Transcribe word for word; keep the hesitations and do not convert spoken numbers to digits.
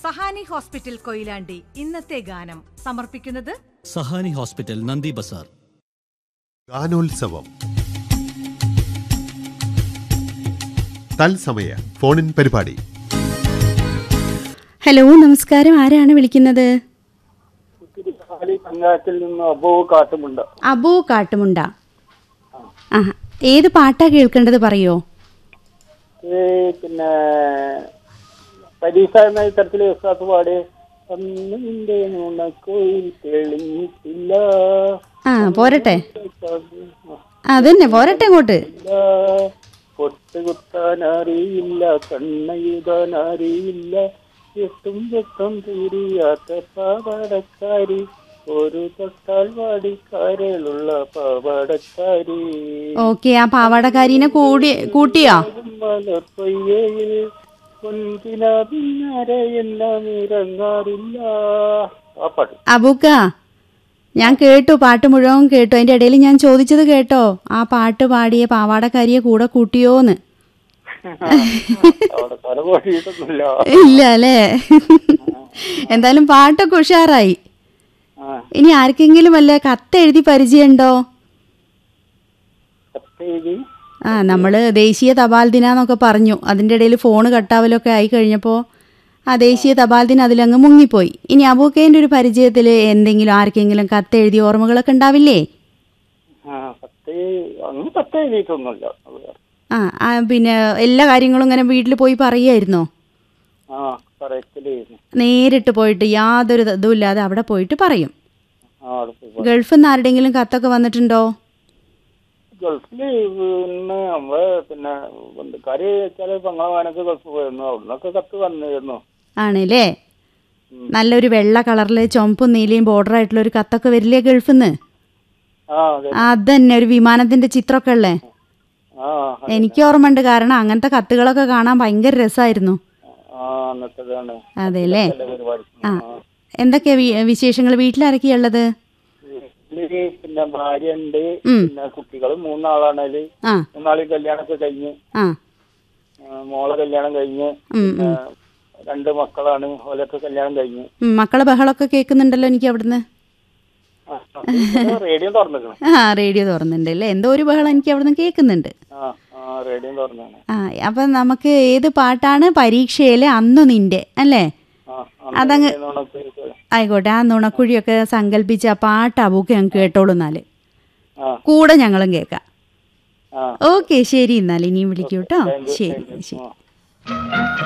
Sahani hospital Koyilandy ഇന്നത്തെ ഗാനം സമർപ്പിക്കുന്നത് സഹാനി ഹോസ്പിറ്റൽ നന്ദി ബസാർ. ഗാനോത്സവം തത്സമയ ഫോണിൻ പരിപാടി. ഹലോ, നമസ്കാരം. ആരാണ് വിളിക്കുന്നത്? അബു കാട്ടുമുണ്ട. ആ, ഏത് പാട്ടാ കേൾക്കേണ്ടത് പറയോ? പിന്നെ പരീക്ഷ എന്ന തരത്തില് പാടി തെളിഞ്ഞിട്ടില്ല. ആ, പോരട്ടെ. അതന്നെ, പോരട്ടെ അങ്ങോട്ട്. പൊട്ട് കുത്താൻ അറിയില്ല, കണ്ണെഴുതാൻ അറിയില്ല, എട്ടും വെട്ടം തിരിയാത്ത പാവാടക്കാരി, ഒരു തൊട്ടാൽ വാടിക്കാരലുള്ള പാവാടക്കാരി. ഓക്കെ, ആ പാവാടക്കാരിനെ കൂടി കൂട്ടിയോ? മലപ്പൊയ്യയിൽ പൊൻകിന പിന്നരെ എല്ലാം ഇറങ്ങാറില്ല. ആ പാട്ട്. അബൂക്ക, ഞാൻ കേട്ടു, പാട്ട് മുഴുവൻ കേട്ടു. അതിന്റെ ഇടയിൽ ഞാൻ ചോദിച്ചത് കേട്ടോ, ആ പാട്ട് പാടിയ പാവാടക്കാരിയെ കൂടെ കൂട്ടിയോന്ന്? ഇല്ല അല്ലേ? എന്തായാലും പാട്ടൊക്കെ ഉഷാറായി. ഇനി ആർക്കെങ്കിലും വല്ല കത്തെഴുതി പരിചയമുണ്ടോ? ആ, നമ്മള് ദേശീയ തപാൽ ദിനാന്നൊക്കെ പറഞ്ഞു. അതിന്റെ ഇടയിൽ ഫോണ് കട്ടാവലൊക്കെ ആയി കഴിഞ്ഞപ്പോ ആ ദേശീയ തപാൽ ദിനം അതിലങ്ങ് മുങ്ങിപ്പോയി. ഇനി അബൂക്കേന്റെ ഒരു പരിചയത്തില് എന്തെങ്കിലും ആർക്കെങ്കിലും കത്തെഴുതിയ ഓർമ്മകളൊക്കെ ഉണ്ടാവില്ലേ? ആ, പിന്നെ എല്ലാ കാര്യങ്ങളും ഇങ്ങനെ വീട്ടിൽ പോയി പറയായിരുന്നോ? നേരിട്ട് പോയിട്ട് യാതൊരു ഇതും ഇല്ലാതെ അവിടെ പോയിട്ട് പറയും. ഗൾഫിൽ നിന്ന് ആരുടെങ്കിലും കത്തൊക്കെ വന്നിട്ടുണ്ടോ? ഗൾഫില് പിന്നെ നമ്മള് പിന്നെ ബന്ധുക്കാര് വെച്ചാല് പങ്ങളവാനൊക്കെ ഗൾഫ് പോയിരുന്നു, അവിടുന്നൊക്കെ കത്ത് വന്നിരുന്നു. ആണല്ലേ? നല്ലൊരു വെള്ള കളറില് ചുമപ്പും നീലയും ബോർഡർ ആയിട്ടുള്ള ഒരു കത്തൊക്കെ വരില്ലേ ഗൾഫിൽ നിന്ന്? അതന്നെ, ഒരു വിമാനത്തിന്റെ ചിത്രമൊക്കെ ഉള്ളേ. എനിക്ക് ഓർമ്മയുണ്ട്, കാരണം അങ്ങനത്തെ കത്തുകളൊക്കെ കാണാൻ ഭയങ്കര രസമായിരുന്നു. അതെല്ലേ? ആ, എന്തൊക്കെയാ വിശേഷങ്ങൾ? വീട്ടിലാരൊക്കെയാ ഉള്ളത്? പിന്നെ ഭാര്യ ഉണ്ട്, പിന്നെ കുട്ടികള് മൂന്നാളാണ്. മൂന്നാളി കല്യാണമൊക്കെ കഴിഞ്ഞ്, മോളെ കല്യാണം കഴിഞ്ഞ്, രണ്ട് മക്കളാണ്, ഓലൊക്കെ കല്യാണം കഴിഞ്ഞ്. മക്കളെ ബഹളമൊക്കെ കേൾക്കുന്നുണ്ടല്ലോ എനിക്ക് അവിടുന്ന്. റേഡിയോ തുറന്നിട്ടുണ്ട്. ആ, റേഡിയോ തുറന്നുണ്ട് അല്ലേ? എന്തോ ഒരു ബഹളം എനിക്ക് അവിടുന്ന് കേൾക്കുന്നുണ്ട്. റേഡിയോ തുറന്നാണ്. ആ, അപ്പൊ നമുക്ക് ഏത് പാട്ടാണ്? പരീക്ഷയിലെ അന്നു നിന്റെ അല്ലേ? അതങ്ങ് ആയിക്കോട്ടെ. ആ നുണക്കുഴിയൊക്കെ സങ്കല്പിച്ച ആ പാട്ട് അബൂക്ക് ഞങ്ങൾ കേട്ടോളൂ. എന്നാല് കൂടെ ഞങ്ങളും കേൾക്കാം. ഓക്കെ, ശരി. എന്നാൽ ഇനിയും വിളിക്കൂട്ടോ. ശരി ശരി.